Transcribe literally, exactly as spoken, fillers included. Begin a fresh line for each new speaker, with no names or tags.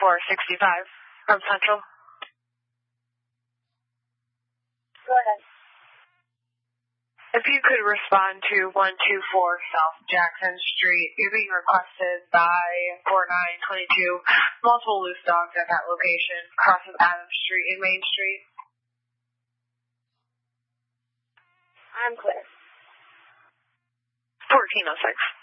four sixty-five from Central.
Go ahead.
If you could respond to one two four South Jackson Street, you're being requested by four nine two two, multiple loose dogs at that location, crosses Adams Street and Main Street.
I'm clear.
fourteen oh six.